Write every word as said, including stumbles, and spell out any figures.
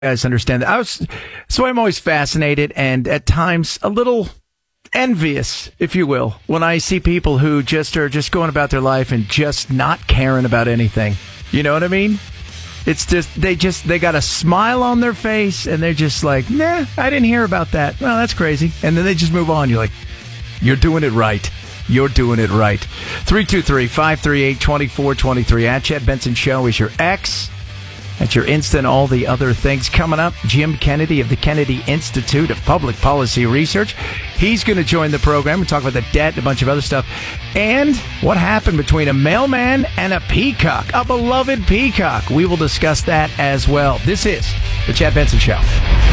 guys understand that. I was, so I'm always fascinated and at times a little envious, if you will, when I see people who just are just going about their life and just not caring about anything. You know what I mean? It's just, they just, they got a smile on their face and they're just like, nah, I didn't hear about that. Well, that's crazy. And then they just move on. You're like, you're doing it right. You're doing it right. three two three, five three eight, two four two three. At Chad Benson Show is your X. That's your Insta and all the other things. Coming up, Jim Kennedy of the Kennedy Institute of Public Policy Research. He's going to join the program and talk about the debt and a bunch of other stuff. And what happened between a mailman and a peacock, a beloved peacock. We will discuss that as well. This is the Chad Benson Show.